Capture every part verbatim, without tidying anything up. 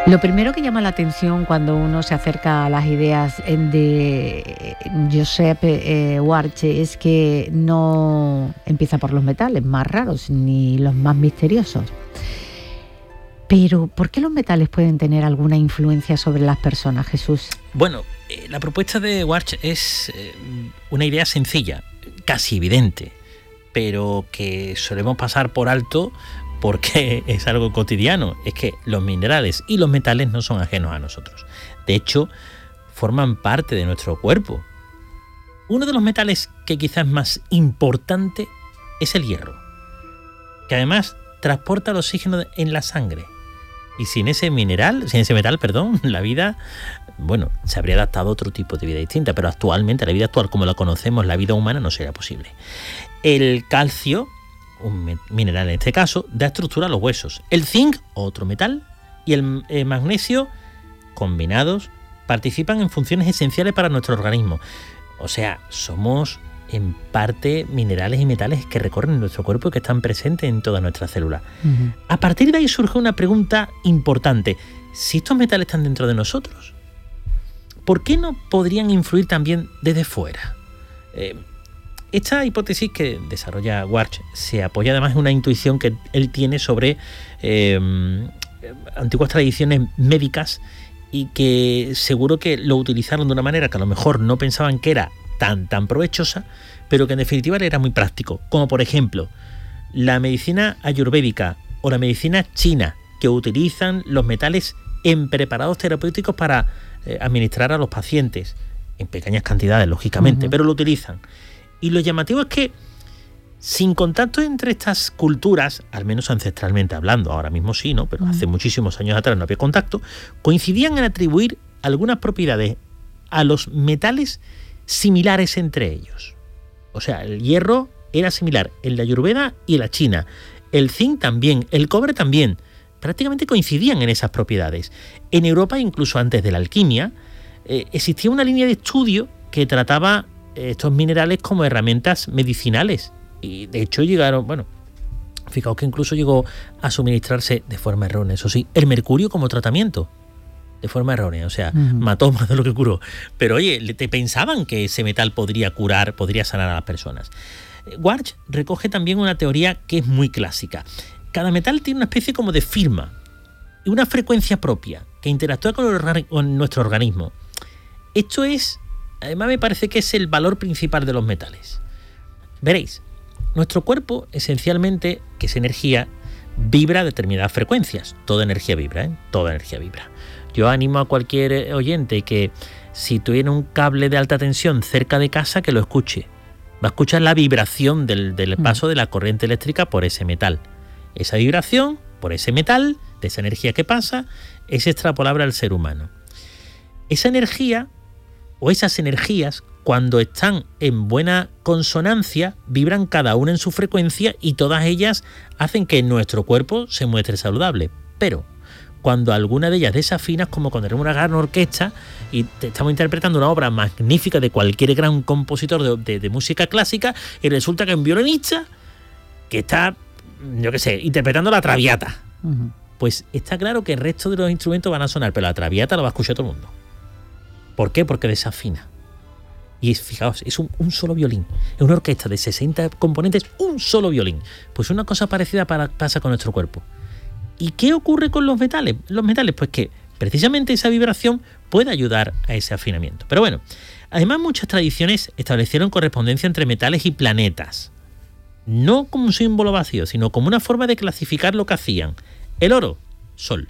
Lo primero que llama la atención cuando uno se acerca a las ideas de Josep eh, Warche es que no empieza por los metales más raros ni los más misteriosos. Pero, ¿por qué los metales pueden tener alguna influencia sobre las personas, Jesús? Bueno, eh, la propuesta de Warche es eh, una idea sencilla, casi evidente, pero que solemos pasar por alto porque es algo cotidiano. Es que los minerales y los metales no son ajenos a nosotros. De hecho, forman parte de nuestro cuerpo. Uno de los metales que quizás es más importante es el hierro, que además transporta el oxígeno en la sangre. Y sin ese mineral, sin ese metal, perdón, la vida, bueno, se habría adaptado a otro tipo de vida distinta, pero actualmente, la vida actual como la conocemos, la vida humana, no sería posible. El calcio, un mineral en este caso, da estructura a los huesos. El zinc, otro metal, y el, el magnesio, combinados, participan en funciones esenciales para nuestro organismo. O sea, somos en parte minerales y metales que recorren nuestro cuerpo y que están presentes en todas nuestras células. Uh-huh. A partir de ahí surge una pregunta importante. Si estos metales están dentro de nosotros, ¿por qué no podrían influir también desde fuera? Eh, Esta hipótesis que desarrolla Warche se apoya además en una intuición que él tiene sobre eh, antiguas tradiciones médicas y que seguro que lo utilizaron de una manera que a lo mejor no pensaban que era tan, tan provechosa, pero que en definitiva era muy práctico. Como por ejemplo, la medicina ayurvédica o la medicina china, que utilizan los metales en preparados terapéuticos para eh, administrar a los pacientes, en pequeñas cantidades, lógicamente, uh-huh. pero lo utilizan. Y lo llamativo es que, sin contacto entre estas culturas, al menos ancestralmente hablando, ahora mismo sí, ¿no? Pero mm. hace muchísimos años atrás no había contacto, coincidían en atribuir algunas propiedades a los metales similares entre ellos. O sea, el hierro era similar en la Ayurveda y en la China. El zinc también, el cobre también. Prácticamente coincidían en esas propiedades. En Europa, incluso antes de la alquimia, eh, existía una línea de estudio que trataba estos minerales como herramientas medicinales. Y de hecho llegaron, bueno, fijaos que incluso llegó a suministrarse de forma errónea, eso sí, el mercurio como tratamiento, de forma errónea, o sea, uh-huh. mató más de lo que curó. Pero oye, te pensaban que ese metal podría curar, podría sanar a las personas. Warche recoge también una teoría que es muy clásica. Cada metal tiene una especie como de firma y una frecuencia propia que interactúa con, el, con nuestro organismo. Esto es, además me parece que es el valor principal de los metales. Veréis, nuestro cuerpo esencialmente, que es energía, vibra a determinadas frecuencias. Toda energía vibra, ¿eh? Toda energía vibra. Yo animo a cualquier oyente que si tuviera un cable de alta tensión cerca de casa, que lo escuche. Va a escuchar la vibración del, del paso de la corriente eléctrica por ese metal. Esa vibración, por ese metal, de esa energía que pasa, es extrapolable al ser humano. Esa energía, o esas energías, cuando están en buena consonancia, vibran cada una en su frecuencia y todas ellas hacen que nuestro cuerpo se muestre saludable. Pero cuando alguna de ellas desafina, es como cuando tenemos una gran orquesta y te estamos interpretando una obra magnífica de cualquier gran compositor de, de, de música clásica, y resulta que hay un violinista que está, yo qué sé, interpretando la Traviata. Uh-huh. Pues está claro que el resto de los instrumentos van a sonar, pero la Traviata la va a escuchar todo el mundo. ¿Por qué? Porque desafina. Y es, fijaos, es un, un solo violín. Es una orquesta de sesenta componentes, un solo violín. Pues una cosa parecida para, pasa con nuestro cuerpo. ¿Y qué ocurre con los metales? Los metales, pues que precisamente esa vibración puede ayudar a ese afinamiento. Pero bueno, además muchas tradiciones establecieron correspondencia entre metales y planetas. No como un símbolo vacío, sino como una forma de clasificar lo que hacían. El oro, sol.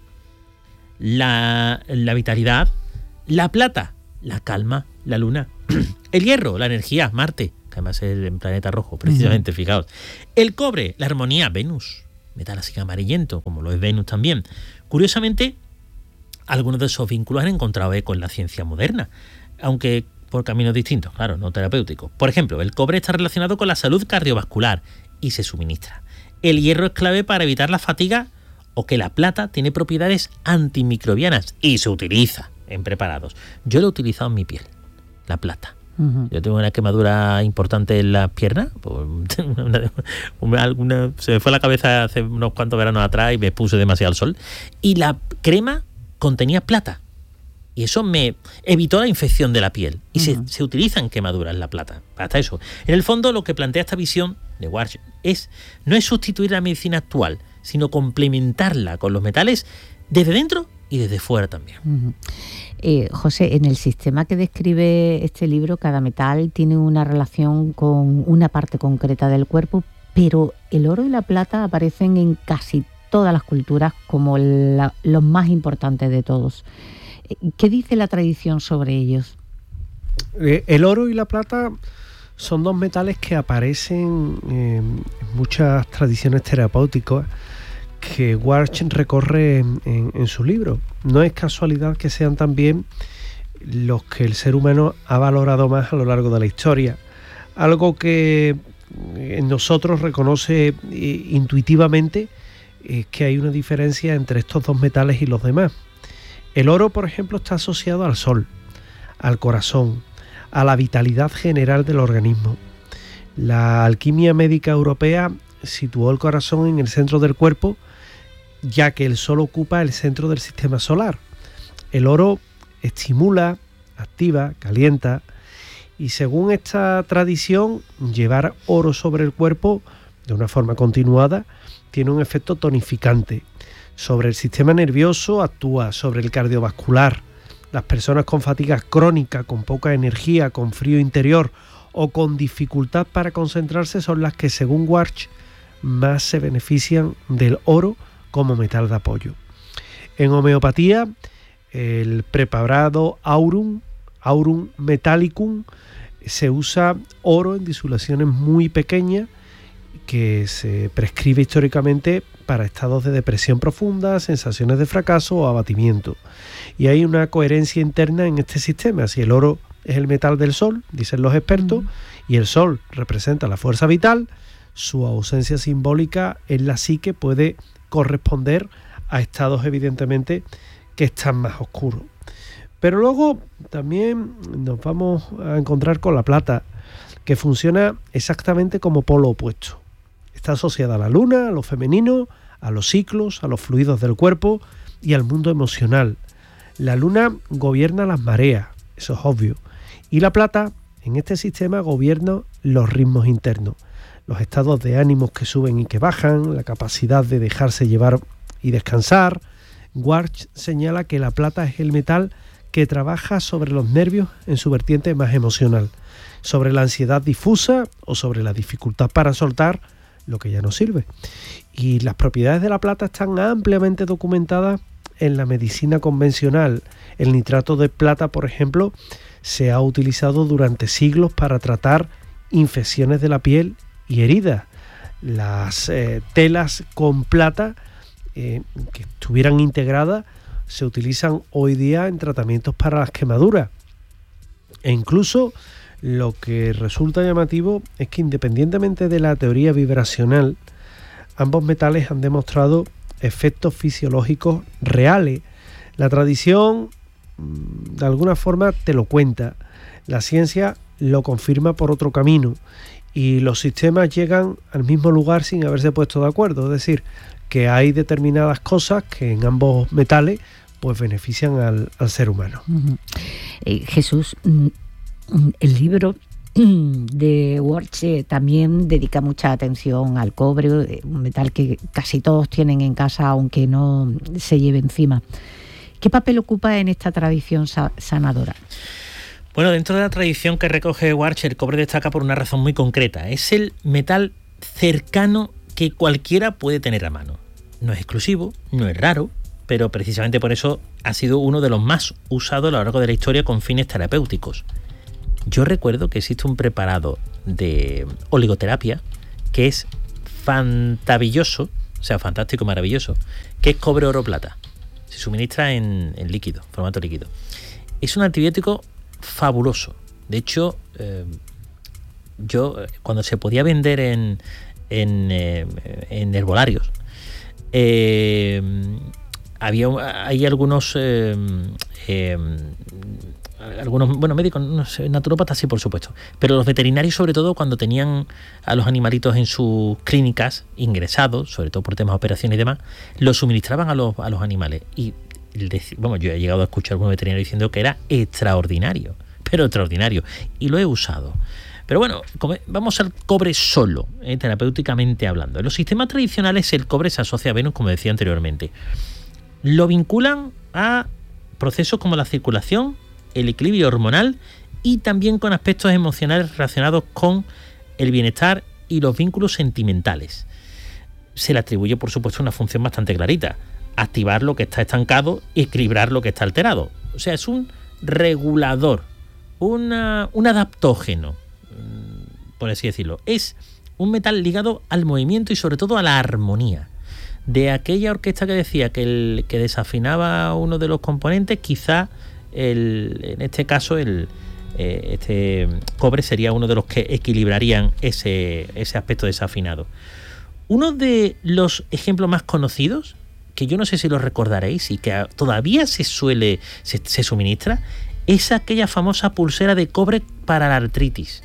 La, la vitalidad. La plata, la calma, la luna. El hierro, la energía, Marte, que además es el planeta rojo, precisamente, uh-huh. fijaos. El cobre, la armonía, Venus, metal así amarillento, como lo es Venus también. Curiosamente, algunos de esos vínculos han encontrado eco en la ciencia moderna, aunque por caminos distintos, claro, no terapéuticos. Por ejemplo, el cobre está relacionado con la salud cardiovascular y se suministra. El hierro es clave para evitar la fatiga, o que la plata tiene propiedades antimicrobianas y se utiliza en preparados. Yo lo he utilizado en mi piel, la plata. Uh-huh. Yo tengo una quemadura importante en las piernas. Una, una, una, se me fue la cabeza hace unos cuantos veranos atrás y me puse demasiado al sol. Y la crema contenía plata. Y eso me evitó la infección de la piel. Y Uh-huh. se, se utiliza en quemaduras la plata. Hasta eso. En el fondo, lo que plantea esta visión de Warch es no es sustituir la medicina actual, sino complementarla con los metales desde dentro y desde fuera también. Uh-huh. Eh, José, en el sistema que describe este libro, cada metal tiene una relación con una parte concreta del cuerpo, pero el oro y la plata aparecen en casi todas las culturas como la, los más importantes de todos. ¿Qué dice la tradición sobre ellos? El oro y la plata son dos metales que aparecen en muchas tradiciones terapéuticas que Warch recorre en, en, en su libro. No es casualidad que sean también los que el ser humano ha valorado más a lo largo de la historia. Algo que en nosotros reconoce eh, intuitivamente es que hay una diferencia entre estos dos metales y los demás. El oro, por ejemplo, está asociado al sol, al corazón, a la vitalidad general del organismo. La alquimia médica europea situó el corazón en el centro del cuerpo, ya que el sol ocupa el centro del sistema solar. El oro estimula, activa, calienta, y según esta tradición, llevar oro sobre el cuerpo de una forma continuada tiene un efecto tonificante. Sobre el sistema nervioso actúa sobre el cardiovascular. Las personas con fatiga crónica, con poca energía, con frío interior o con dificultad para concentrarse son las que, según Warch, más se benefician del oro como metal de apoyo. En homeopatía, el preparado aurum, aurum metallicum, se usa oro en disoluciones muy pequeñas que se prescribe históricamente para estados de depresión profunda, sensaciones de fracaso o abatimiento. Y hay una coherencia interna en este sistema. Si el oro es el metal del sol, dicen los expertos, mm. y el sol representa la fuerza vital, su ausencia simbólica en la psique puede corresponder a estados evidentemente que están más oscuros. Pero luego también nos vamos a encontrar con la plata, que funciona exactamente como polo opuesto. Está asociada a la luna, a lo femenino, a los ciclos, a los fluidos del cuerpo y al mundo emocional. La luna gobierna las mareas, eso es obvio, y la plata en este sistema gobierna los ritmos internos, los estados de ánimos que suben y que bajan, la capacidad de dejarse llevar y descansar. Warch señala que la plata es el metal que trabaja sobre los nervios en su vertiente más emocional, sobre la ansiedad difusa o sobre la dificultad para soltar lo que ya no sirve. Y las propiedades de la plata están ampliamente documentadas en la medicina convencional. El nitrato de plata, por ejemplo, se ha utilizado durante siglos para tratar infecciones de la piel y heridas. Las eh, telas con plata eh, que estuvieran integradas se utilizan hoy día en tratamientos para las quemaduras. E incluso lo que resulta llamativo es que, independientemente de la teoría vibracional, ambos metales han demostrado efectos fisiológicos reales. La tradición, de alguna forma, te lo cuenta. La ciencia lo confirma por otro camino. Y los sistemas llegan al mismo lugar sin haberse puesto de acuerdo. Es decir, que hay determinadas cosas que en ambos metales pues benefician al, al ser humano. Uh-huh. Eh, Jesús, el libro de Warch también dedica mucha atención al cobre, un metal que casi todos tienen en casa, aunque no se lleve encima. ¿Qué papel ocupa en esta tradición sa- sanadora? Bueno, dentro de la tradición que recoge Warch, el cobre destaca por una razón muy concreta. Es el metal cercano que cualquiera puede tener a mano. No es exclusivo, no es raro, pero precisamente por eso ha sido uno de los más usados a lo largo de la historia con fines terapéuticos. Yo recuerdo que existe un preparado de oligoterapia que es fantabilloso, o sea, fantástico, maravilloso, que es cobre, oro, plata. Se suministra en, en líquido, formato líquido. Es un antibiótico fabuloso. De hecho, eh, yo cuando se podía vender en, en, eh, en herbolarios, eh, había hay algunos eh, eh, algunos bueno médicos, no sé, naturópatas sí, por supuesto, pero los veterinarios, sobre todo cuando tenían a los animalitos en sus clínicas ingresados, sobre todo por temas de operaciones y demás, los suministraban a los, a los animales. Y el de, vamos, yo he llegado a escuchar a algún veterinario diciendo que era extraordinario, pero extraordinario, y lo he usado. Pero bueno, vamos al cobre solo, eh, terapéuticamente hablando. En los sistemas tradicionales el cobre se asocia a Venus, como decía anteriormente. Lo vinculan a procesos como la circulación, el equilibrio hormonal y también con aspectos emocionales relacionados con el bienestar y los vínculos sentimentales. Se le atribuye, por supuesto, una función bastante clarita: activar lo que está estancado y equilibrar lo que está alterado. O sea, es un regulador, una, un adaptógeno, por así decirlo. Es un metal ligado al movimiento y sobre todo a la armonía. De aquella orquesta que decía que, el, que desafinaba uno de los componentes, quizá el, en este caso el, eh, este cobre sería uno de los que equilibrarían ese, ese aspecto desafinado. Uno de los ejemplos más conocidos, que yo no sé si lo recordaréis y que todavía se suele se, se suministra, es aquella famosa pulsera de cobre para la artritis.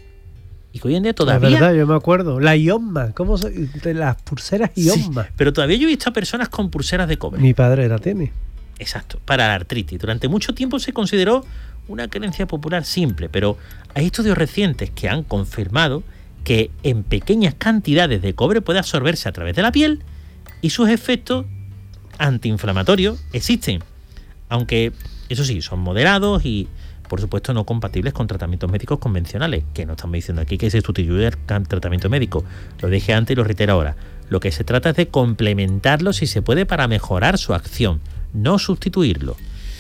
Y que hoy en día todavía... Es verdad, yo me acuerdo. La Iomma, ¿cómo se, de las pulseras Iomma? Sí, pero todavía yo he visto a personas con pulseras de cobre. Mi padre la tiene. Exacto, para la artritis. Durante mucho tiempo se consideró una creencia popular simple, pero hay estudios recientes que han confirmado que en pequeñas cantidades de cobre puede absorberse a través de la piel y sus efectos antiinflamatorios existen, aunque eso sí, son moderados y por supuesto no compatibles con tratamientos médicos convencionales, que no estamos diciendo aquí que se sustituye el tratamiento médico. Lo dije antes y lo reitero ahora. Lo que se trata es de complementarlo si se puede para mejorar su acción, no sustituirlo.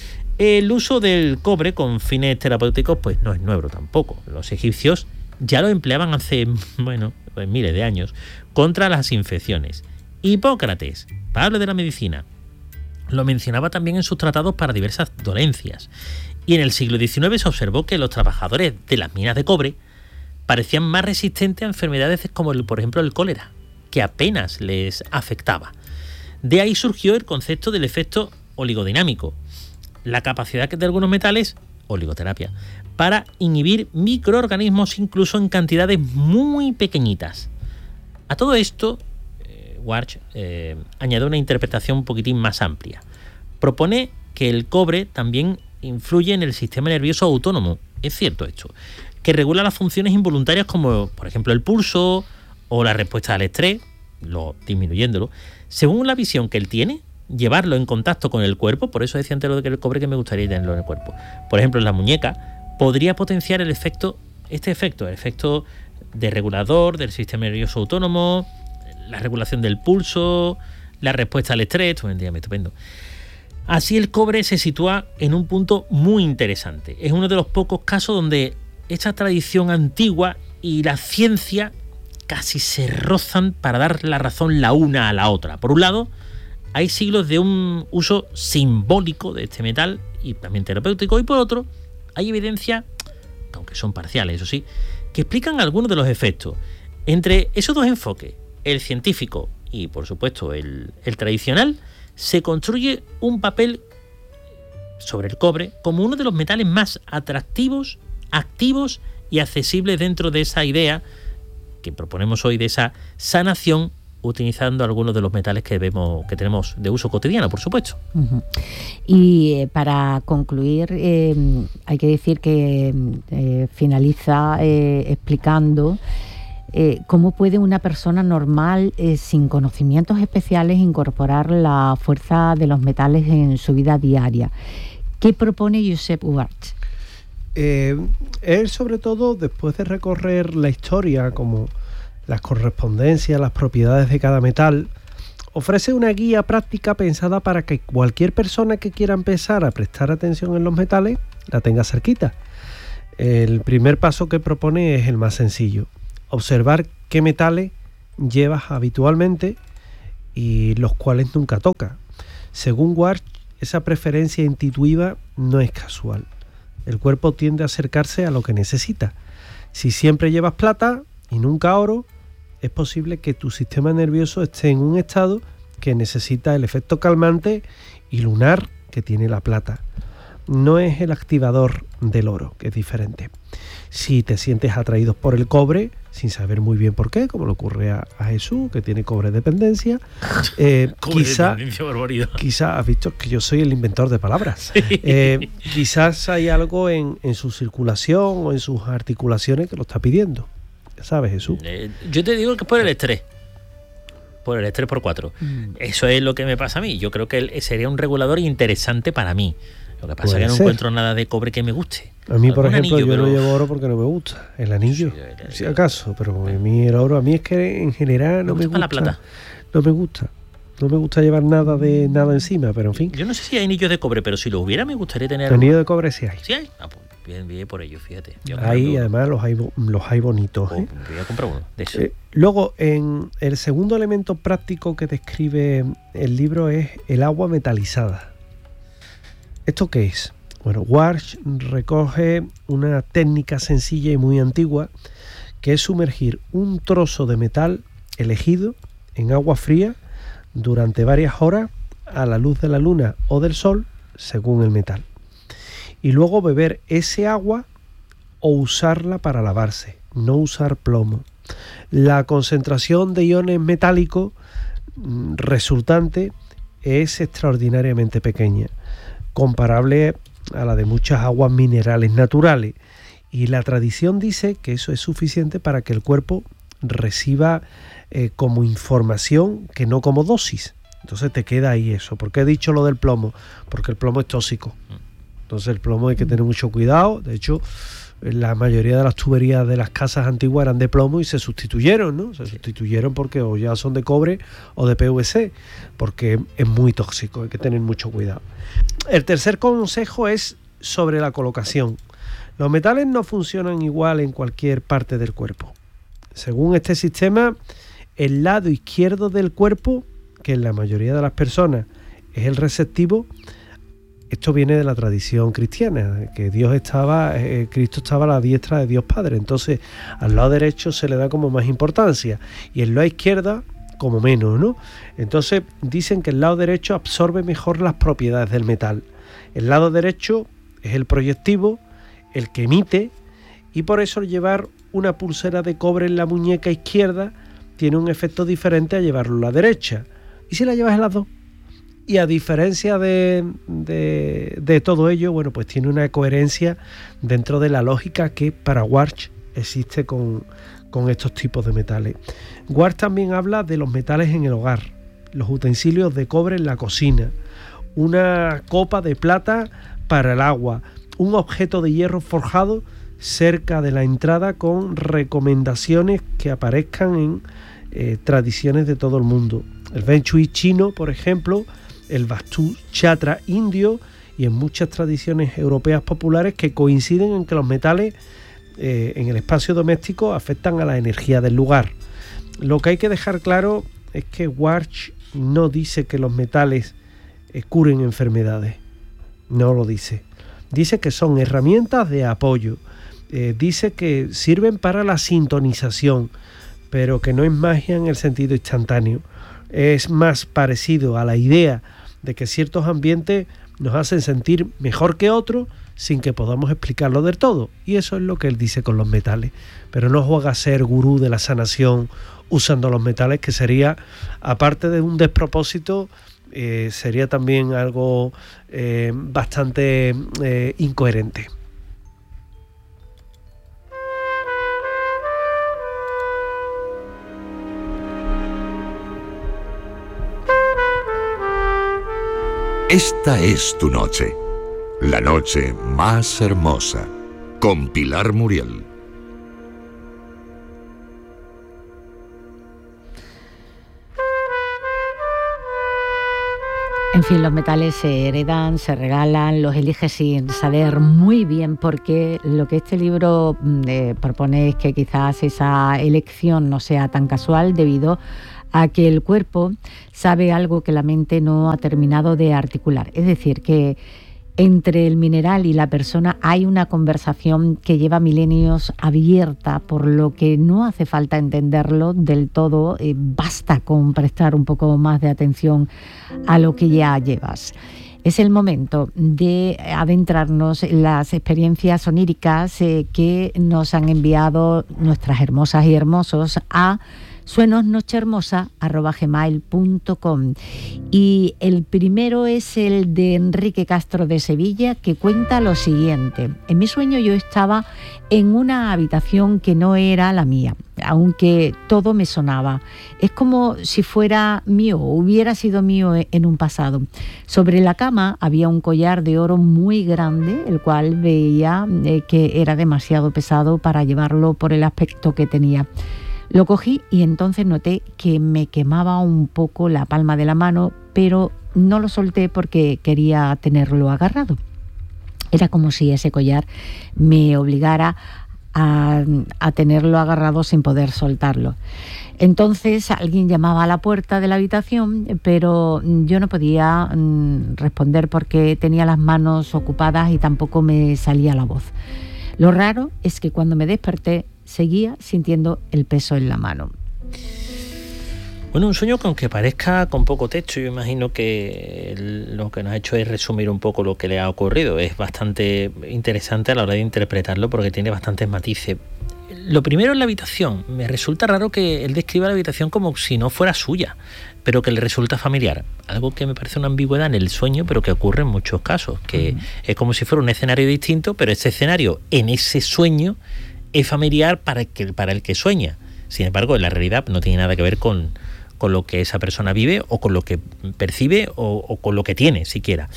El uso del cobre con fines terapéuticos pues no es nuevo tampoco. Los egipcios ya lo empleaban hace, bueno, pues miles de años, contra las infecciones. Hipócrates, padre de la medicina, lo mencionaba también en sus tratados para diversas dolencias. Y en el siglo diecinueve se observó que los trabajadores de las minas de cobre parecían más resistentes a enfermedades como, el, por ejemplo, el cólera, que apenas les afectaba. De ahí surgió el concepto del efecto oligodinámico, la capacidad de algunos metales, oligoterapia, para inhibir microorganismos incluso en cantidades muy pequeñitas. A todo esto, eh, Warch eh, añade una interpretación un poquitín más amplia. Propone que el cobre también influye en el sistema nervioso autónomo, es cierto esto, que regula las funciones involuntarias como, por ejemplo, el pulso o la respuesta al estrés, lo, disminuyéndolo. Según la visión que él tiene, llevarlo en contacto con el cuerpo, por eso decía antes lo de que el cobre que me gustaría tenerlo en el cuerpo, por ejemplo en la muñeca, podría potenciar el efecto, este efecto, el efecto de regulador del sistema nervioso autónomo, la regulación del pulso, la respuesta al estrés. Esto es estupendo. Así el cobre se sitúa en un punto muy interesante. Es uno de los pocos casos donde esta tradición antigua y la ciencia casi se rozan para dar la razón la una a la otra. Por un lado, hay siglos de un uso simbólico de este metal y también terapéutico, y por otro, hay evidencia, aunque son parciales, eso sí, que explican algunos de los efectos. Entre esos dos enfoques, el científico y, por supuesto, el, el tradicional, se construye un papel sobre el cobre como uno de los metales más atractivos, activos y accesibles dentro de esa idea que proponemos hoy de esa sanación, utilizando algunos de los metales que vemos que tenemos de uso cotidiano, por supuesto. Uh-huh. Y eh, para concluir, eh, hay que decir que eh, finaliza eh, explicando Eh, ¿cómo puede una persona normal, eh, sin conocimientos especiales, incorporar la fuerza de los metales en su vida diaria? ¿Qué propone Josep Warch? Eh, él, sobre todo, después de recorrer la historia, como las correspondencias, las propiedades de cada metal, ofrece una guía práctica pensada para que cualquier persona que quiera empezar a prestar atención en los metales la tenga cerquita. El primer paso que propone es el más sencillo: observar qué metales llevas habitualmente y los cuales nunca tocas. Según Warch, esa preferencia intuitiva no es casual. El cuerpo tiende a acercarse a lo que necesita. Si siempre llevas plata y nunca oro, es posible que tu sistema nervioso esté en un estado que necesita el efecto calmante y lunar que tiene la plata. No es el activador del oro, que es diferente. Si te sientes atraído por el cobre, sin saber muy bien por qué, como le ocurre a, a Jesús, que tiene cobre dependencia. Eh, cobre quizá, dependencia, barbaridad. Quizá, has visto que yo soy el inventor de palabras. Sí. Eh, quizás hay algo en, en su circulación o en sus articulaciones que lo está pidiendo. ¿Sabes, Jesús? Eh, yo te digo que por el estrés. Por el estrés por cuatro. Mm. Eso es lo que me pasa a mí. Yo creo que él sería un regulador interesante para mí. Lo que pasa Puede es que no ser. encuentro nada de cobre que me guste. A mí, por ejemplo, anillo, yo pero... no llevo oro porque no me gusta. El anillo, sí, el, el, si acaso, pero a mí el oro, a mí es que en general no me gusta. La plata. No me gusta. No me gusta llevar nada de nada encima, pero en fin. Yo no sé si hay anillos de cobre, pero si los hubiera me gustaría tener... Anillos de cobre sí hay. ¿Sí hay? Ah, pues bien, bien por ello, fíjate. Yo ahí además los hay, los hay bonitos. ¿eh? Oh, voy a comprar uno de eso. Eh, luego, en el segundo elemento práctico que describe el libro es el agua metalizada. ¿Esto qué es? Bueno, Warsh recoge una técnica sencilla y muy antigua, que es sumergir un trozo de metal elegido en agua fría durante varias horas a la luz de la luna o del sol, según el metal. Y luego beber ese agua o usarla para lavarse, no usar plomo. La concentración de iones metálicos resultante es extraordinariamente pequeña, comparable a la de muchas aguas minerales naturales, y la tradición dice que eso es suficiente para que el cuerpo reciba eh, como información que no como dosis. Entonces te queda ahí eso. ¿Por qué he dicho lo del plomo? Porque el plomo es tóxico. Entonces el plomo hay que tener mucho cuidado. De hecho, la mayoría de las tuberías de las casas antiguas eran de plomo y se sustituyeron, ¿no? Se sustituyeron porque o ya son de cobre o de P V C, porque es muy tóxico, hay que tener mucho cuidado. El tercer consejo es sobre la colocación. Los metales no funcionan igual en cualquier parte del cuerpo. Según este sistema, el lado izquierdo del cuerpo, que en la mayoría de las personas es el receptivo, esto viene de la tradición cristiana, que Dios estaba, eh, Cristo estaba a la diestra de Dios Padre. Entonces, al lado derecho se le da como más importancia y el lado izquierda como menos, ¿no? Entonces, dicen que el lado derecho absorbe mejor las propiedades del metal. El lado derecho es el proyectivo, el que emite, y por eso llevar una pulsera de cobre en la muñeca izquierda tiene un efecto diferente a llevarlo en la derecha. ¿Y si la llevas en las dos? Y a diferencia de, de, de todo ello, bueno, pues tiene una coherencia dentro de la lógica que para Warsh existe con, con estos tipos de metales. Warsh también habla de los metales en el hogar, los utensilios de cobre en la cocina, una copa de plata para el agua, un objeto de hierro forjado cerca de la entrada con recomendaciones que aparezcan en eh, tradiciones de todo el mundo. El Feng Shui chino, por ejemplo, el Vastu Chatra indio y en muchas tradiciones europeas populares que coinciden en que los metales eh, en el espacio doméstico afectan a la energía del lugar. Lo que hay que dejar claro es que Warsh no dice que los metales eh, curen enfermedades, no lo dice. Dice que son herramientas de apoyo, eh, dice que sirven para la sintonización, pero que no es magia en el sentido instantáneo. Es más parecido a la idea de que ciertos ambientes nos hacen sentir mejor que otros sin que podamos explicarlo del todo. Y eso es lo que él dice con los metales. Pero no juega a ser gurú de la sanación usando los metales, que sería, aparte de un despropósito, eh, sería también algo eh, bastante eh, incoherente. Esta es tu noche, la noche más hermosa, con Pilar Muriel. En fin, los metales se heredan, se regalan, los eliges sin saber muy bien por qué. Lo que este libro eh, propone es que quizás esa elección no sea tan casual debido a que el cuerpo sabe algo que la mente no ha terminado de articular. Es decir, que entre el mineral y la persona hay una conversación que lleva milenios abierta, por lo que no hace falta entenderlo del todo, eh, basta con prestar un poco más de atención a lo que ya llevas. Es el momento de adentrarnos en las experiencias oníricas eh, que nos han enviado nuestras hermosas y hermosos a suenosnochehermosa arroba gmail punto com. Y el primero es el de Enrique Castro de Sevilla, que cuenta lo siguiente. En mi sueño yo estaba en una habitación que no era la mía, aunque todo me sonaba. Es como si fuera mío o hubiera sido mío en un pasado. Sobre la cama había un collar de oro muy grande, el cual veía eh, que era demasiado pesado para llevarlo por el aspecto que tenía. Lo cogí y entonces noté que me quemaba un poco la palma de la mano, pero no lo solté porque quería tenerlo agarrado. Era como si ese collar me obligara a, a tenerlo agarrado sin poder soltarlo. Entonces alguien llamaba a la puerta de la habitación, pero yo no podía mm, responder porque tenía las manos ocupadas y tampoco me salía la voz. Lo raro es que cuando me desperté seguía sintiendo el peso en la mano. Bueno, un sueño que aunque parezca con poco texto, yo imagino que lo que nos ha hecho es resumir un poco lo que le ha ocurrido. Es bastante interesante a la hora de interpretarlo porque tiene bastantes matices. Lo primero es la habitación. Me resulta raro que él describa la habitación como si no fuera suya, pero que le resulta familiar. Algo que me parece una ambigüedad en el sueño, pero que ocurre en muchos casos, que uh-huh. es como si fuera un escenario distinto, pero este escenario en ese sueño es familiar para el que, para el que sueña. Sin embargo, en la realidad no tiene nada que ver con, con lo que esa persona vive o con lo que percibe o, o con lo que tiene siquiera.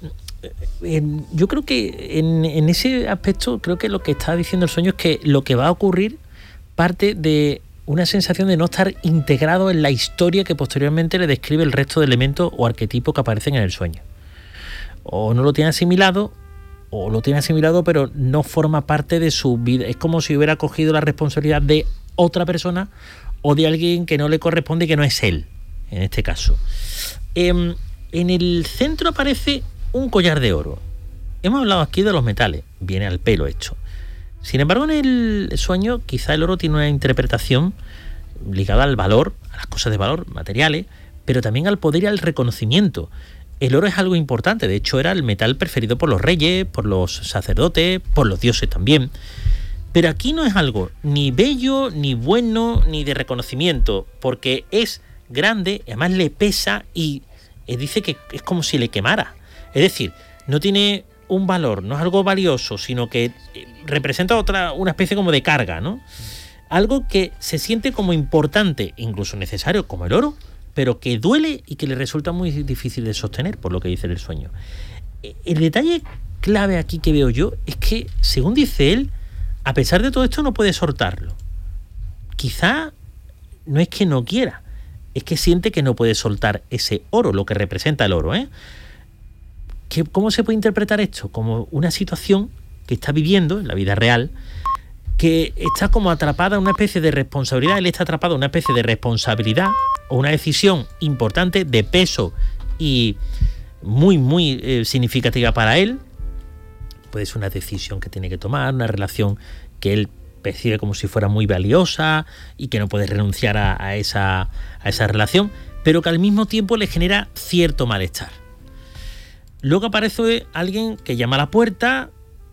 Yo creo que en, en ese aspecto, creo que lo que está diciendo el sueño es que lo que va a ocurrir parte de una sensación de no estar integrado en la historia que posteriormente le describe el resto de elementos o arquetipos que aparecen en el sueño. O no lo tiene asimilado, o lo tiene asimilado pero no forma parte de su vida. Es como si hubiera cogido la responsabilidad de otra persona o de alguien que no le corresponde y que no es él, en este caso. Eh, en el centro aparece un collar de oro. Hemos hablado aquí de los metales, viene al pelo hecho. Sin embargo, en el sueño quizá el oro tiene una interpretación ligada al valor, a las cosas de valor, materiales, pero también al poder y al reconocimiento. El oro es algo importante, de hecho era el metal preferido por los reyes, por los sacerdotes, por los dioses también. Pero aquí no es algo ni bello, ni bueno, ni de reconocimiento, porque es grande, además le pesa y dice que es como si le quemara. Es decir, no tiene un valor, no es algo valioso, sino que representa otra, una especie como de carga, ¿no? Algo que se siente como importante, incluso necesario, como el oro, pero que duele y que le resulta muy difícil de sostener, por lo que dice el sueño. El detalle clave aquí que veo yo es que, según dice él, a pesar de todo esto no puede soltarlo. Quizá no es que no quiera, es que siente que no puede soltar ese oro, lo que representa el oro, ¿eh? ¿Qué, ¿Cómo se puede interpretar esto? Como una situación que está viviendo en la vida real, que está como atrapada en una especie de responsabilidad. Él está atrapado en una especie de responsabilidad o una decisión importante de peso y muy, muy eh, significativa para él. Puede ser una decisión que tiene que tomar, una relación que él percibe como si fuera muy valiosa y que no puede renunciar a, a, esa, a esa relación, pero que al mismo tiempo le genera cierto malestar. Luego aparece alguien que llama a la puerta.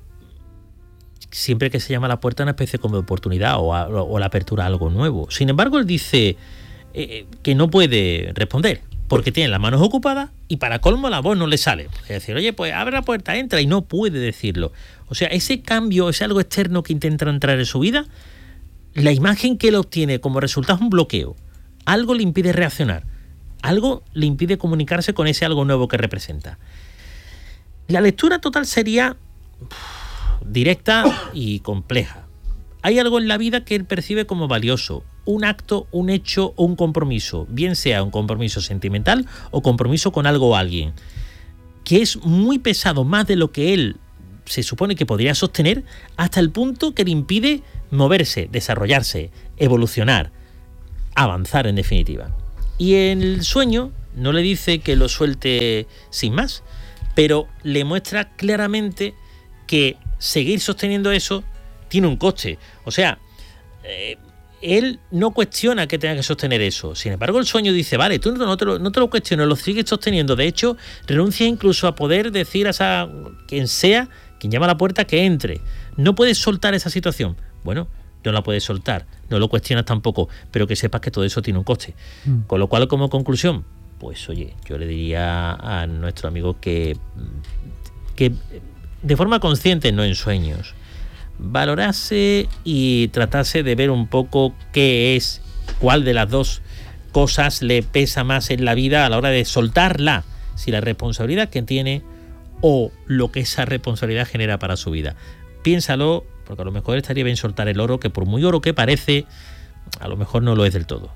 Siempre que se llama a la puerta, una especie como de oportunidad o, a, o la apertura a algo nuevo. Sin embargo, él dice eh, que no puede responder porque tiene las manos ocupadas y para colmo la voz no le sale. Es decir, oye, pues abre la puerta, entra, y no puede decirlo. O sea, ese cambio, ese algo externo que intenta entrar en su vida, la imagen que él obtiene como resultado es un bloqueo. Algo le impide reaccionar, algo le impide comunicarse con ese algo nuevo que representa. La lectura total sería directa y compleja. Hay algo en la vida que él percibe como valioso, un acto, un hecho o un compromiso, bien sea un compromiso sentimental o compromiso con algo o alguien, que es muy pesado, más de lo que él se supone que podría sostener, hasta el punto que le impide moverse, desarrollarse, evolucionar, avanzar en definitiva. Y en el sueño no le dice que lo suelte sin más, pero le muestra claramente que seguir sosteniendo eso tiene un coste. O sea, eh, él no cuestiona que tenga que sostener eso. Sin embargo, el sueño dice, vale, tú no te lo, no te lo cuestiones, lo sigues sosteniendo. De hecho, renuncia incluso a poder decir a esa, quien sea, quien llama a la puerta, que entre. No puedes soltar esa situación. Bueno, no la puedes soltar, no lo cuestionas tampoco, pero que sepas que todo eso tiene un coste. Mm. Con lo cual, como conclusión, pues oye, yo le diría a nuestro amigo que, que de forma consciente, no en sueños, valorase y tratase de ver un poco qué es, cuál de las dos cosas le pesa más en la vida a la hora de soltarla, si la responsabilidad que tiene o lo que esa responsabilidad genera para su vida. Piénsalo, porque a lo mejor estaría bien soltar el oro, que por muy oro que parece, a lo mejor no lo es del todo.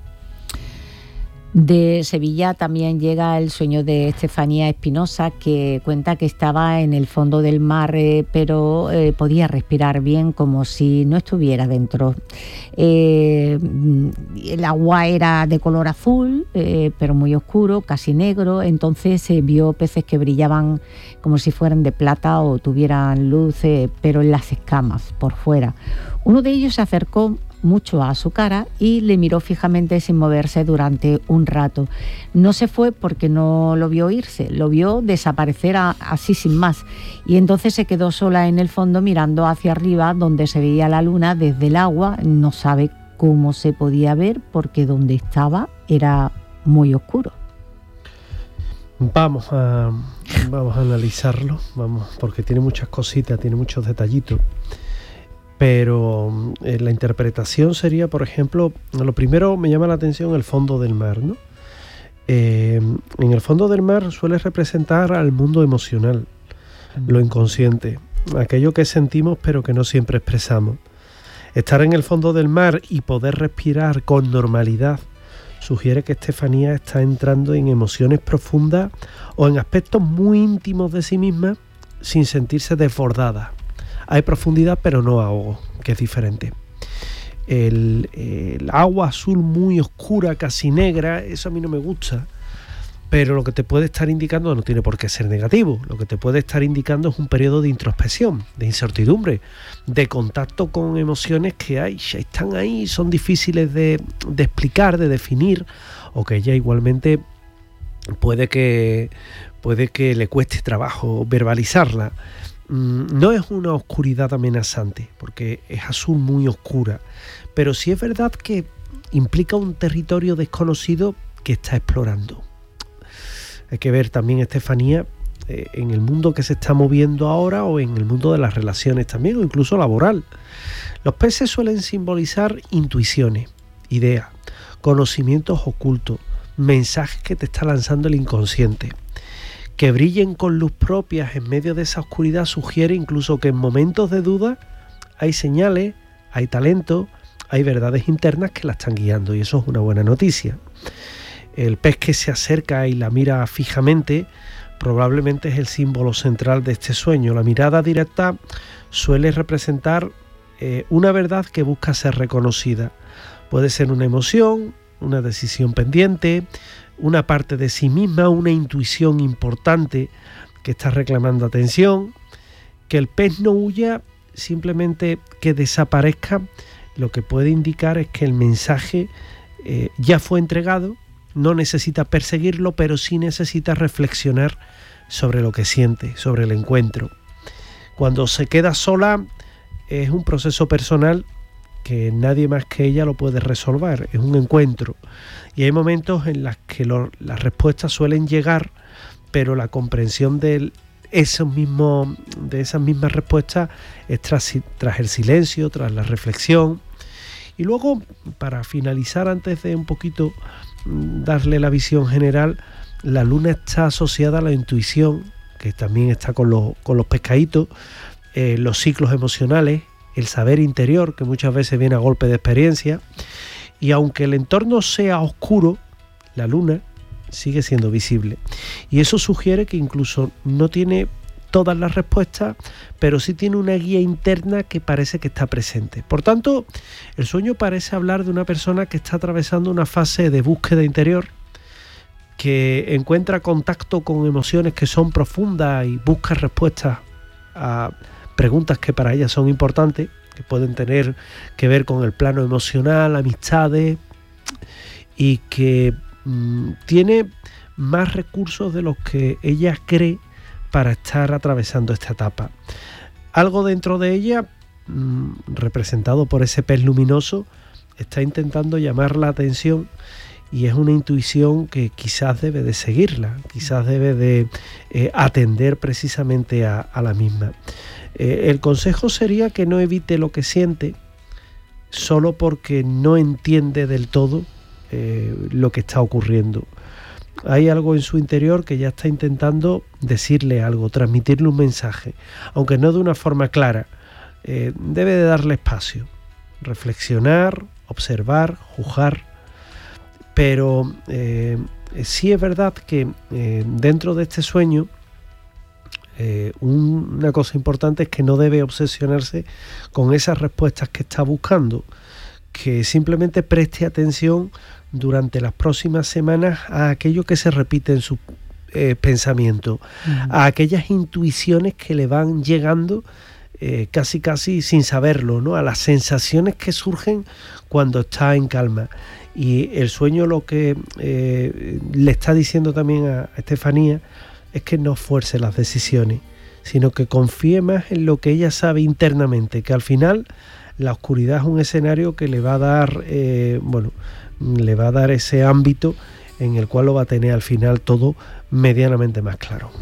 De Sevilla también llega el sueño de Estefanía Espinosa, que cuenta que estaba en el fondo del mar, eh, pero eh, podía respirar bien como si no estuviera dentro. Eh, el agua era de color azul, eh, pero muy oscuro, casi negro. Entonces se eh, vio peces que brillaban como si fueran de plata o tuvieran luz, eh, pero en las escamas, por fuera. Uno de ellos se acercó mucho a su cara y le miró fijamente sin moverse durante un rato. No se fue porque no lo vio irse, lo vio desaparecer a, así sin más, y entonces se quedó sola en el fondo mirando hacia arriba donde se veía la luna desde el agua. No sabe cómo se podía ver porque donde estaba era muy oscuro. Vamos a, vamos a analizarlo, vamos, porque tiene muchas cositas, tiene muchos detallitos. Pero eh, la interpretación sería, por ejemplo, lo primero me llama la atención el fondo del mar, ¿no? Eh, en el fondo del mar suele representar al mundo emocional, lo inconsciente, aquello que sentimos pero que no siempre expresamos. Estar en el fondo del mar y poder respirar con normalidad sugiere que Estefanía está entrando en emociones profundas o en aspectos muy íntimos de sí misma sin sentirse desbordada. Hay profundidad, pero no ahogo, que es diferente. El, el agua azul muy oscura, casi negra, eso a mí no me gusta, pero lo que te puede estar indicando no tiene por qué ser negativo. Lo que te puede estar indicando es un periodo de introspección, de incertidumbre, de contacto con emociones que hay, ya están ahí, son difíciles de, de explicar, de definir, o que ella igualmente puede que, puede que le cueste trabajo verbalizarla. No es una oscuridad amenazante, porque es azul muy oscura, pero sí es verdad que implica un territorio desconocido que está explorando. Hay que ver también, Estefanía, eh, en el mundo que se está moviendo ahora o en el mundo de las relaciones también, o incluso laboral. Los peces suelen simbolizar intuiciones, ideas, conocimientos ocultos, mensajes que te está lanzando el inconsciente. Que brillen con luz propia en medio de esa oscuridad sugiere incluso que en momentos de duda hay señales, hay talento, hay verdades internas que la están guiando, y eso es una buena noticia. El pez que se acerca y la mira fijamente probablemente es el símbolo central de este sueño. La mirada directa suele representar eh, una verdad que busca ser reconocida. Puede ser una emoción, una decisión pendiente, una parte de sí misma, una intuición importante que está reclamando atención. Que el pez no huya, simplemente que desaparezca, lo que puede indicar es que el mensaje eh, ya fue entregado, no necesita perseguirlo, pero sí necesita reflexionar sobre lo que siente, sobre el encuentro. Cuando se queda sola, es un proceso personal que nadie más que ella lo puede resolver, es un encuentro. Y hay momentos en los que lo, las respuestas suelen llegar, pero la comprensión de, esos mismos, de esas mismas respuestas es tras, tras el silencio, tras la reflexión. Y luego, para finalizar, antes de un poquito darle la visión general, la luna está asociada a la intuición, que también está con los, con los pescaditos, eh, los ciclos emocionales, el saber interior, que muchas veces viene a golpe de experiencia. Y aunque el entorno sea oscuro, la luna sigue siendo visible. Y eso sugiere que incluso no tiene todas las respuestas, pero sí tiene una guía interna que parece que está presente. Por tanto, el sueño parece hablar de una persona que está atravesando una fase de búsqueda interior, que encuentra contacto con emociones que son profundas y busca respuestas a preguntas que para ella son importantes, que pueden tener que ver con el plano emocional, amistades, y que mmm, tiene más recursos de los que ella cree para estar atravesando esta etapa. Algo dentro de ella, mmm, representado por ese pez luminoso, está intentando llamar la atención, y es una intuición que quizás debe de seguirla, quizás debe de eh, atender precisamente a, a la misma. Eh, el consejo sería que no evite lo que siente solo porque no entiende del todo eh, lo que está ocurriendo. Hay algo en su interior que ya está intentando decirle algo, transmitirle un mensaje, aunque no de una forma clara. Eh, debe de darle espacio, reflexionar, observar, juzgar. Pero eh, sí es verdad que eh, dentro de este sueño eh, un, una cosa importante es que no debe obsesionarse con esas respuestas que está buscando, que simplemente preste atención durante las próximas semanas a aquello que se repite en su eh, pensamiento, uh-huh. a aquellas intuiciones que le van llegando eh, casi casi sin saberlo, ¿no? A las sensaciones que surgen cuando está en calma. Y el sueño lo que eh, le está diciendo también a Estefanía es que no fuerce las decisiones, sino que confíe más en lo que ella sabe internamente, que al final la oscuridad es un escenario que le va a dar, eh, bueno, le va a dar ese ámbito en el cual lo va a tener al final todo medianamente más claro.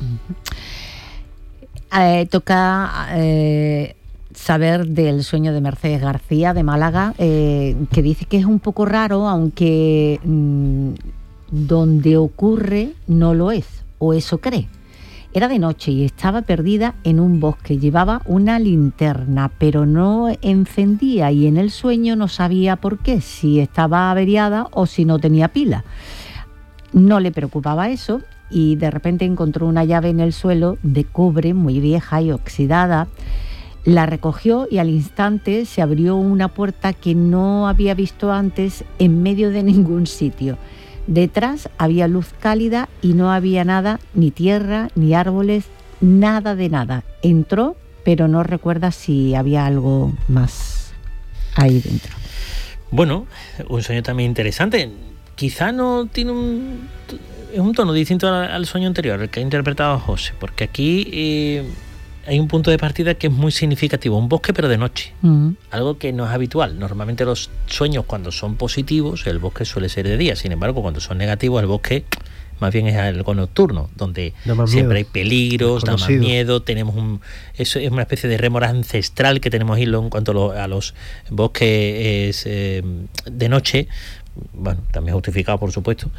Eh, toca eh, saber del sueño de Mercedes García de Málaga, eh, que dice que es un poco raro, aunque mmm, donde ocurre no lo es, o eso cree. Era de noche y estaba perdida en un bosque, llevaba una linterna, pero no encendía, y en el sueño no sabía por qué, si estaba averiada o si no tenía pila. No le preocupaba eso, y de repente encontró una llave en el suelo de cobre muy vieja y oxidada. La recogió y al instante se abrió una puerta que no había visto antes en medio de ningún sitio. Detrás había luz cálida y no había nada, ni tierra, ni árboles, nada de nada. Entró, pero no recuerda si había algo más ahí dentro. Bueno, un sueño también interesante. Quizá no tiene un... es un tono distinto al, al sueño anterior, el que ha interpretado José, porque aquí eh, hay un punto de partida que es muy significativo, un bosque pero de noche, uh-huh. algo que no es habitual. Normalmente los sueños, cuando son positivos, el bosque suele ser de día, sin embargo cuando son negativos el bosque más bien es algo nocturno, donde siempre hay peligros, da más miedo, tenemos un, eso es una especie de rémora ancestral que tenemos ahí en cuanto a los, a los bosques eh, de noche, bueno, también justificado por supuesto.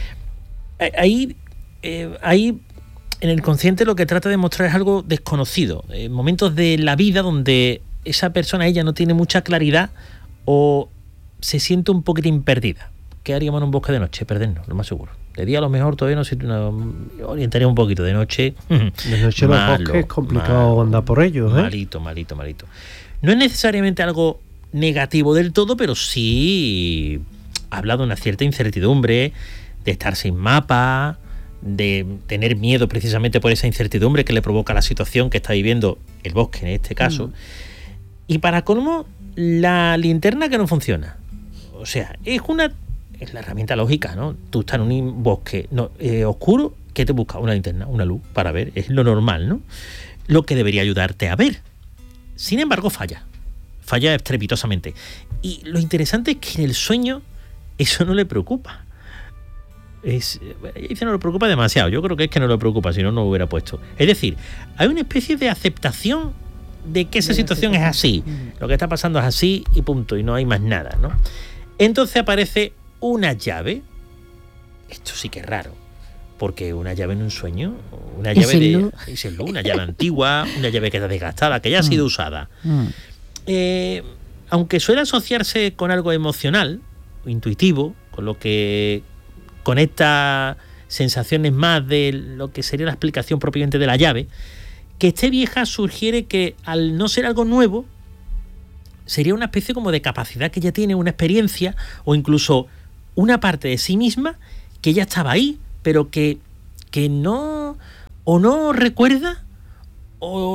Ahí, eh, ahí en el consciente lo que trata de mostrar es algo desconocido, eh, momentos de la vida donde esa persona, ella no tiene mucha claridad o se siente un poquitín perdida. ¿Qué haríamos en un bosque de noche? Perdernos, lo más seguro. De día a lo mejor todavía nos no, orientaría un poquito, de noche... De noche malo, los bosques es complicado malo, andar por ellos, ¿eh? Malito, malito, malito. No es necesariamente algo negativo del todo, pero sí habla de una cierta incertidumbre, de estar sin mapa, de tener miedo precisamente por esa incertidumbre que le provoca la situación que está viviendo el bosque en este caso. Mm. Y para colmo, la linterna que no funciona. O sea, es una es la herramienta lógica, ¿no? Tú estás en un bosque no, eh, oscuro, ¿qué te busca? Una linterna, una luz para ver, es lo normal, ¿no? Lo que debería ayudarte a ver. Sin embargo, falla. Falla estrepitosamente. Y lo interesante es que en el sueño eso no le preocupa. Es, dice no le preocupa demasiado. Yo creo que es que no le preocupa, si no, no lo hubiera puesto. Es decir, hay una especie de aceptación de que esa situación es así. Lo que está pasando es así y punto. Y no hay más nada, ¿no? Entonces aparece una llave. Esto sí que es raro. Porque una llave en un sueño, una llave de. Es el una llave antigua, una llave que está desgastada, que ya ha sido mm. usada. Mm. Eh, aunque suele asociarse con algo emocional, intuitivo, con lo que conecta sensaciones más de lo que sería la explicación propiamente de la llave, que esté vieja sugiere que al no ser algo nuevo, sería una especie como de capacidad que ya tiene, una experiencia o incluso una parte de sí misma que ya estaba ahí, pero que, que no o no recuerda o,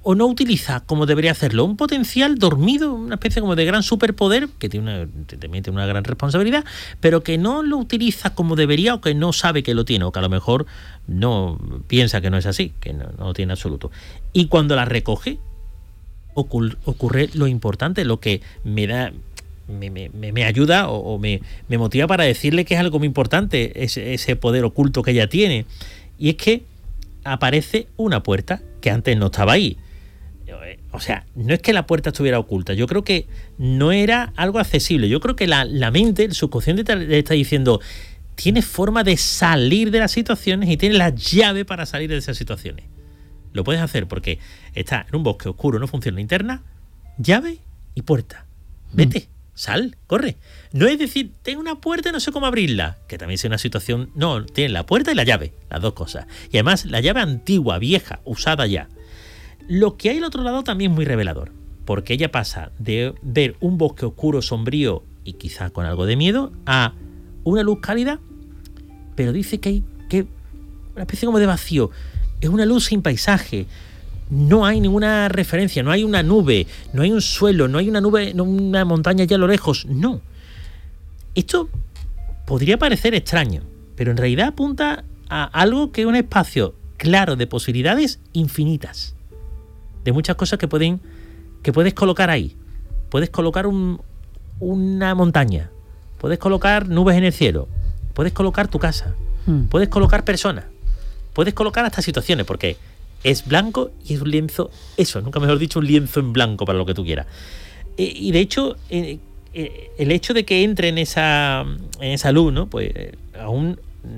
o no utiliza como debería hacerlo. Un potencial dormido, una especie como de gran superpoder, que tiene una, también tiene una gran responsabilidad, pero que no lo utiliza como debería o que no sabe que lo tiene, o que a lo mejor no piensa que no es así, que no, no lo tiene absoluto. Y cuando la recoge, ocurre, ocurre lo importante, lo que me da... Me, me, me ayuda o, o me, me motiva para decirle que es algo muy importante, ese, ese poder oculto que ella tiene. Y es que aparece una puerta que antes no estaba ahí. O sea, no es que la puerta estuviera oculta, yo creo que no era algo accesible. Yo creo que la, la mente, el subconsciente le está diciendo, tienes forma de salir de las situaciones y tienes la llave para salir de esas situaciones. Lo puedes hacer porque está en un bosque oscuro, no funciona linterna, llave y puerta. Vete. Mm. Sal, corre. No es decir, tengo una puerta y no sé cómo abrirla, que también es una situación. No, tiene la puerta y la llave, las dos cosas. Y además la llave antigua, vieja, usada ya. Lo que hay al otro lado también es muy revelador, porque ella pasa de ver un bosque oscuro, sombrío y quizás con algo de miedo, a una luz cálida, pero dice que hay que una especie como de vacío. Es una luz sin paisaje. No hay ninguna referencia, no hay una nube, no hay un suelo, no hay una nube, no una montaña allá a lo lejos, no. Esto podría parecer extraño, pero en realidad apunta a algo que es un espacio claro de posibilidades infinitas, de muchas cosas que pueden que puedes colocar ahí. Puedes colocar un, una montaña, puedes colocar nubes en el cielo, puedes colocar tu casa, hmm. puedes colocar personas, puedes colocar hasta situaciones, porque es blanco y es un lienzo, eso, nunca mejor dicho, un lienzo en blanco para lo que tú quieras. Eh, y de hecho, eh, eh, el hecho de que entre en esa, en esa luz, ¿no? Pues eh, aún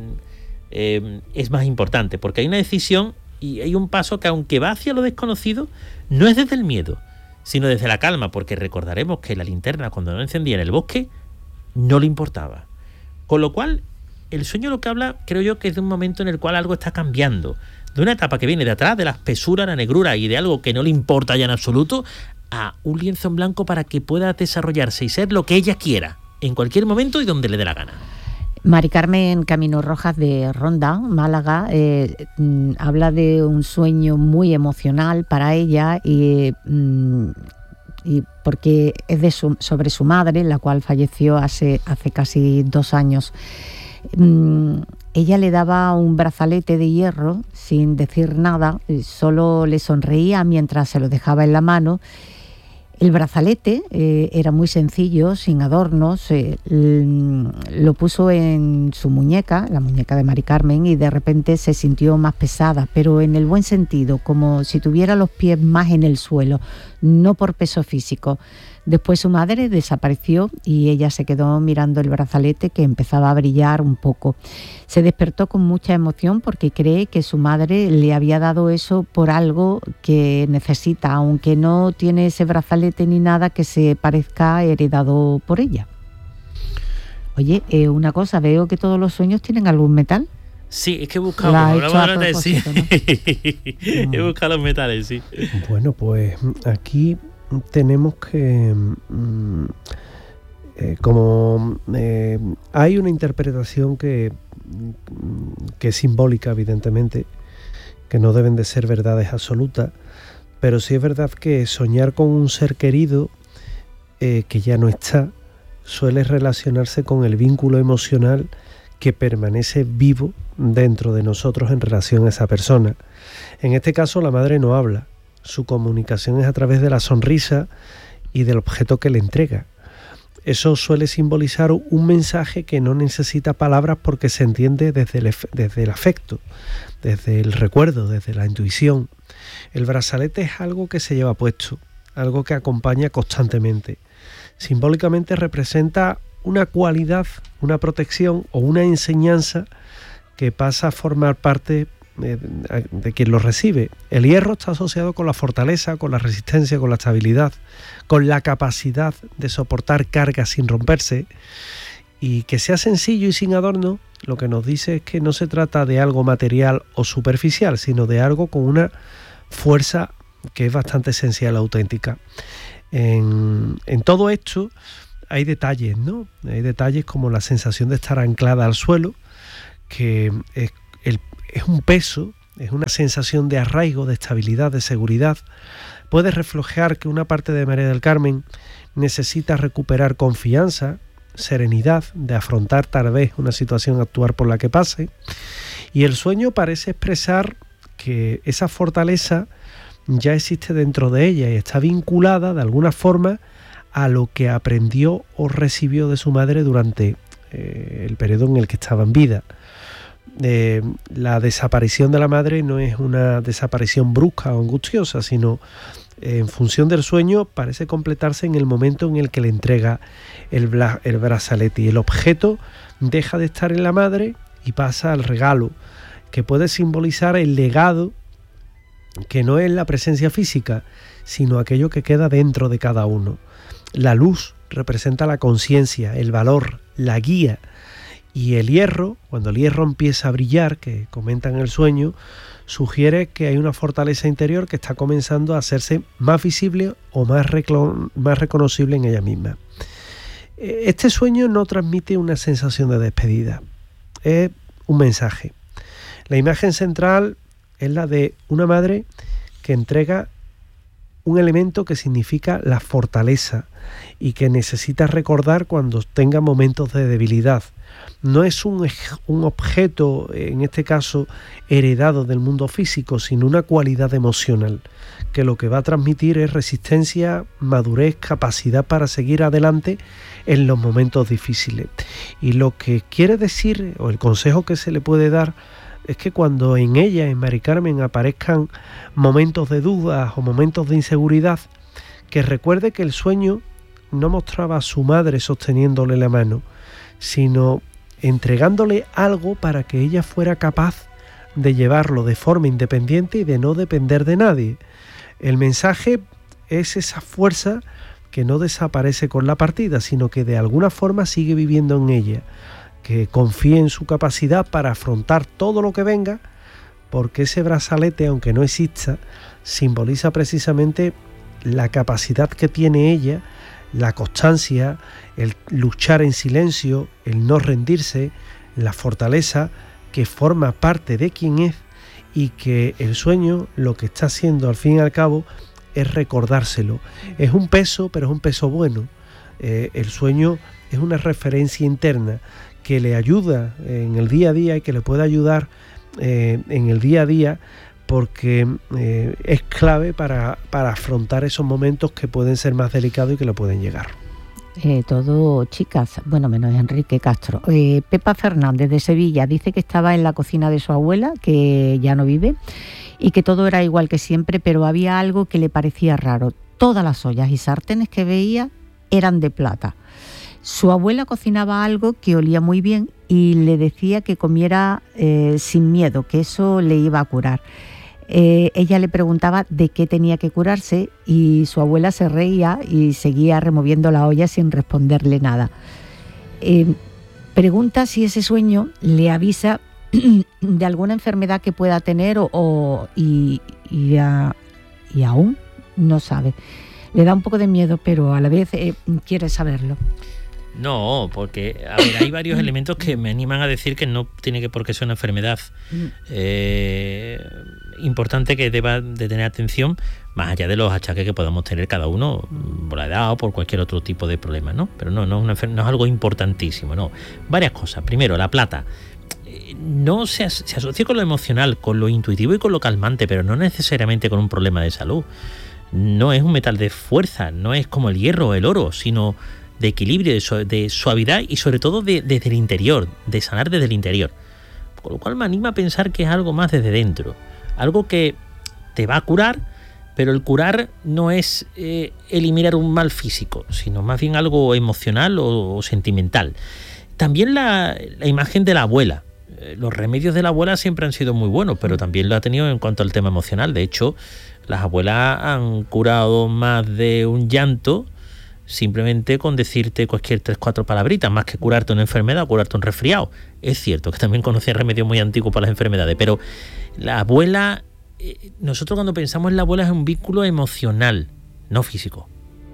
eh, es más importante, porque hay una decisión y hay un paso que, aunque va hacia lo desconocido, no es desde el miedo, sino desde la calma, porque recordaremos que la linterna, cuando no encendía en el bosque, no le importaba. Con lo cual, el sueño lo que habla, creo yo, que es de un momento en el cual algo está cambiando, de una etapa que viene de atrás, de la espesura, la negrura y de algo que no le importa ya en absoluto, a un lienzo en blanco para que pueda desarrollarse y ser lo que ella quiera, en cualquier momento y donde le dé la gana. Mari Carmen Camino Rojas de Ronda, Málaga, eh, mm, habla de un sueño muy emocional para ella y, mm, y porque es de su, sobre su madre, la cual falleció hace, hace casi dos años. Mm, Ella le daba un brazalete de hierro sin decir nada, solo le sonreía mientras se lo dejaba en la mano. El brazalete eh, era muy sencillo, sin adornos, eh, lo puso en su muñeca, la muñeca de Mari Carmen, y de repente se sintió más pesada, pero en el buen sentido, como si tuviera los pies más en el suelo, no por peso físico. Después su madre desapareció y ella se quedó mirando el brazalete, que empezaba a brillar un poco. Se despertó con mucha emoción porque cree que su madre le había dado eso por algo que necesita, aunque no tiene ese brazalete ni nada que se parezca heredado por ella. Oye, eh, una cosa, veo que todos los sueños tienen algún metal. Sí, es que he buscado, hablamos de sí. ¿No? He buscado los metales, sí. Bueno, pues aquí tenemos que, mm, eh, como eh, hay una interpretación que, que es simbólica, evidentemente, que no deben de ser verdades absolutas, pero sí es verdad que soñar con un ser querido eh, que ya no está suele relacionarse con el vínculo emocional que permanece vivo dentro de nosotros en relación a esa persona. En este caso, la madre no habla. Su comunicación es a través de la sonrisa y del objeto que le entrega. Eso suele simbolizar un mensaje que no necesita palabras porque se entiende desde el, desde el afecto, desde el recuerdo, desde la intuición. El brazalete es algo que se lleva puesto, algo que acompaña constantemente. Simbólicamente representa una cualidad, una protección o una enseñanza que pasa a formar parte de, de, de quien lo recibe. El hierro está asociado con la fortaleza, con la resistencia, con la estabilidad, con la capacidad de soportar cargas sin romperse, y que sea sencillo y sin adorno, lo que nos dice es que no se trata de algo material o superficial, sino de algo con una fuerza que es bastante esencial, auténtica. En, en todo esto hay detalles, ¿no? Hay detalles como la sensación de estar anclada al suelo, que es, el, es un peso es una sensación de arraigo, de estabilidad, de seguridad. Puede reflejar que una parte de María del Carmen necesita recuperar confianza, serenidad, de afrontar tal vez una situación actual por la que pase. Y el sueño parece expresar que esa fortaleza ya existe dentro de ella y está vinculada de alguna forma a lo que aprendió o recibió de su madre durante eh, el periodo en el que estaba en vida. Eh, la desaparición de la madre no es una desaparición brusca o angustiosa, sino eh, en función del sueño parece completarse en el momento en el que le entrega el, bla, el brazalete, y el objeto deja de estar en la madre y pasa al regalo, que puede simbolizar el legado, que no es la presencia física, sino aquello que queda dentro de cada uno. La luz representa la conciencia, el valor, la guía, y el hierro, cuando el hierro empieza a brillar, que comenta en el sueño, sugiere que hay una fortaleza interior que está comenzando a hacerse más visible o más, reclo- más reconocible en ella misma. Este sueño no transmite una sensación de despedida, es un mensaje. La imagen central es la de una madre que entrega un elemento que significa la fortaleza y que necesita recordar cuando tenga momentos de debilidad. No es un, un objeto, en este caso, heredado del mundo físico, sino una cualidad emocional, que lo que va a transmitir es resistencia, madurez, capacidad para seguir adelante en los momentos difíciles. Y lo que quiere decir, o el consejo que se le puede dar, es que cuando en ella, en Mari Carmen, aparezcan momentos de dudas o momentos de inseguridad, que recuerde que el sueño no mostraba a su madre sosteniéndole la mano, sino entregándole algo para que ella fuera capaz de llevarlo de forma independiente y de no depender de nadie. El mensaje es esa fuerza que no desaparece con la partida, sino que de alguna forma sigue viviendo en ella, que confíe en su capacidad para afrontar todo lo que venga, porque ese brazalete, aunque no exista, simboliza precisamente la capacidad que tiene ella, la constancia, el luchar en silencio, el no rendirse, la fortaleza que forma parte de quien es, y que el sueño lo que está haciendo al fin y al cabo es recordárselo. Es un peso, pero es un peso bueno. Eh, el sueño es una referencia interna que le ayuda en el día a día y que le puede ayudar eh, en el día a día, porque eh, es clave para, para afrontar esos momentos que pueden ser más delicados y que le pueden llegar. Eh, todo chicas, bueno, menos Enrique Castro. Eh, Pepa Fernández de Sevilla dice que estaba en la cocina de su abuela, que ya no vive, y que todo era igual que siempre, pero había algo que le parecía raro. Todas las ollas y sartenes que veía eran de plata. Su abuela cocinaba algo que olía muy bien y le decía que comiera eh, sin miedo, que eso le iba a curar. Eh, ella le preguntaba de qué tenía que curarse y su abuela se reía y seguía removiendo la olla sin responderle nada. Eh, pregunta si ese sueño le avisa de alguna enfermedad que pueda tener o, o y, y, a, y aún no sabe. Le da un poco de miedo, pero a la vez eh, quiere saberlo. No, porque a ver, hay varios elementos que me animan a decir que no tiene que por qué ser una enfermedad eh, importante que deba de tener atención, más allá de los achaques que podamos tener cada uno por la edad o por cualquier otro tipo de problema, ¿no? Pero no, no, es, una, no es algo importantísimo, no. Varias cosas. Primero, la plata. No se, se asocia con lo emocional, con lo intuitivo y con lo calmante, pero no necesariamente con un problema de salud. No es un metal de fuerza, no es como el hierro o el oro, sino de equilibrio, de, su, de suavidad y sobre todo de, desde el interior, de sanar desde el interior. Con lo cual me anima a pensar que es algo más desde dentro, algo que te va a curar, pero el curar no es eh, eliminar un mal físico, sino más bien algo emocional o, o sentimental. También la, la imagen de la abuela. Los remedios de la abuela siempre han sido muy buenos, pero también lo ha tenido en cuanto al tema emocional. De hecho, las abuelas han curado más de un llanto simplemente con decirte cualquier tres, cuatro palabritas, más que curarte una enfermedad o curarte un resfriado. Es cierto que también conocía remedios muy antiguos para las enfermedades, pero la abuela, eh, nosotros cuando pensamos en la abuela es un vínculo emocional, no físico.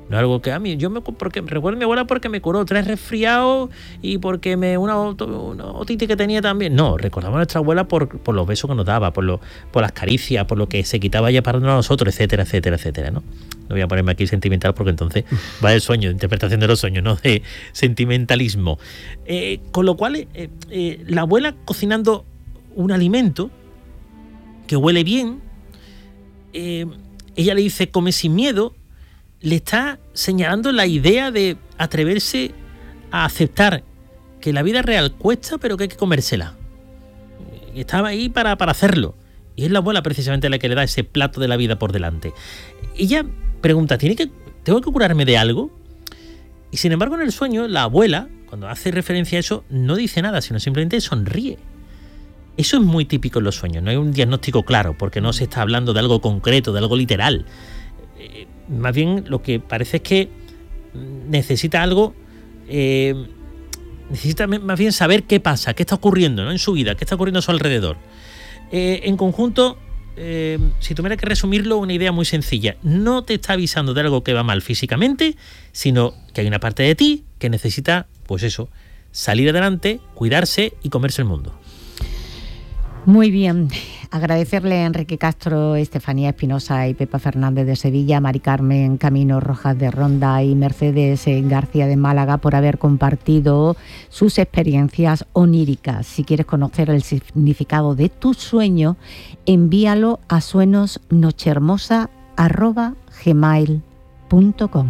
No es algo que a mí, yo me porque recuerdo a mi abuela porque me curó tres resfriados y porque me una, una otitis que tenía también. No, recordamos a nuestra abuela por, por los besos que nos daba, por, lo, por las caricias, por lo que se quitaba ya para nosotros, etcétera, etcétera, etcétera, ¿no? No voy a ponerme aquí sentimental porque entonces va del sueño, de interpretación de los sueños, no de sentimentalismo. Eh, con lo cual, eh, eh, la abuela cocinando un alimento que huele bien, eh, ella le dice come sin miedo, le está señalando la idea de atreverse a aceptar que la vida real cuesta, pero que hay que comérsela. Y estaba ahí para, para hacerlo. Y es la abuela precisamente la que le da ese plato de la vida por delante. Ella pregunta, ¿tiene que, ¿tengo que curarme de algo? Y sin embargo en el sueño la abuela, cuando hace referencia a eso, no dice nada, sino simplemente sonríe. Eso es muy típico en los sueños, no hay un diagnóstico claro, porque no se está hablando de algo concreto, de algo literal. Eh, más bien lo que parece es que necesita algo, eh, necesita más bien saber qué pasa, qué está ocurriendo, ¿no?, en su vida, qué está ocurriendo a su alrededor. Eh, en conjunto, eh, si tuviera que resumirlo, una idea muy sencilla. No te está avisando de algo que va mal físicamente, sino que hay una parte de ti que necesita, pues eso, salir adelante, cuidarse y comerse el mundo. Muy bien, agradecerle a Enrique Castro, Estefanía Espinosa y Pepa Fernández de Sevilla, Mari Carmen Camino Rojas de Ronda y Mercedes García de Málaga por haber compartido sus experiencias oníricas. Si quieres conocer el significado de tu sueño, envíalo a sueñosnochehermosa arroba gmail punto com.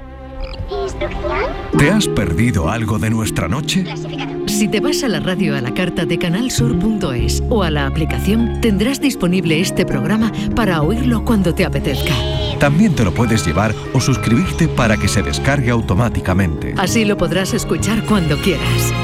¿Te has perdido algo de nuestra noche? Si te vas a la radio a la carta de canal sur punto es o a la aplicación, tendrás disponible este programa para oírlo cuando te apetezca. También te lo puedes llevar o suscribirte para que se descargue automáticamente. Así lo podrás escuchar cuando quieras.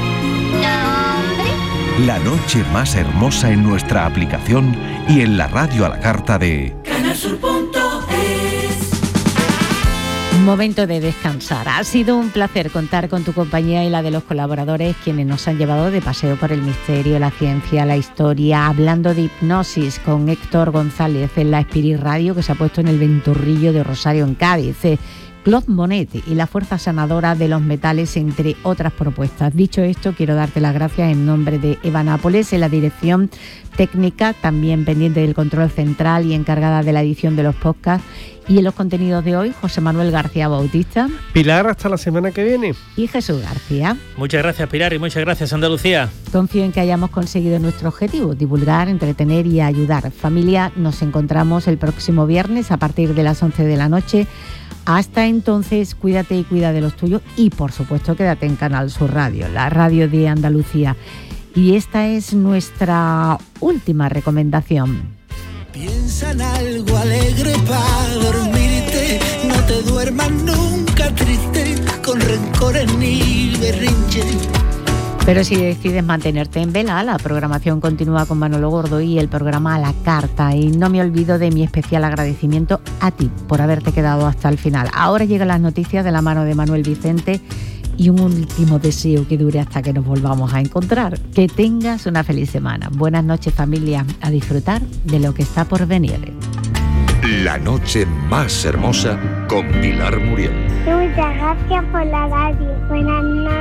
La noche más hermosa en nuestra aplicación y en la radio a la carta de canal sur punto es. Momento de descansar. Ha sido un placer contar con tu compañía y la de los colaboradores, quienes nos han llevado de paseo por el misterio, la ciencia, la historia, hablando de hipnosis con Héctor González en la Spirit Radio, que se ha puesto en el Ventorrillo de Rosario, en Cádiz. Claude Monet y la fuerza sanadora de los metales, entre otras propuestas. Dicho esto, quiero darte las gracias en nombre de Eva Nápoles, en la dirección técnica, también pendiente del control central y encargada de la edición de los podcasts. Y en los contenidos de hoy, José Manuel García Bautista. Pilar, hasta la semana que viene. Y Jesús García. Muchas gracias, Pilar, y muchas gracias, Andalucía. Confío en que hayamos conseguido nuestro objetivo, divulgar, entretener y ayudar. Familia, nos encontramos el próximo viernes a partir de las once de la noche. Hasta entonces, cuídate y cuida de los tuyos y, por supuesto, quédate en Canal Sur Radio, la radio de Andalucía. Y esta es nuestra última recomendación. Piensa en algo alegre para dormirte, no te duermas nunca triste, con rencores ni berrinches. Pero si decides mantenerte en vela, la programación continúa con Manolo Gordo y el programa A la Carta. Y no me olvido de mi especial agradecimiento a ti por haberte quedado hasta el final. Ahora llegan las noticias de la mano de Manuel Vicente y un último deseo que dure hasta que nos volvamos a encontrar. Que tengas una feliz semana. Buenas noches, familia. A disfrutar de lo que está por venir. La noche más hermosa con Pilar Muriel. Muchas gracias por la radio. Buenas noches.